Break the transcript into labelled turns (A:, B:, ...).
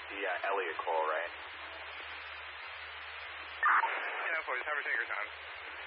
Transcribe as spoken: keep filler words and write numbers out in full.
A: the uh, Elliott call, right?
B: Yeah, please have your takers on.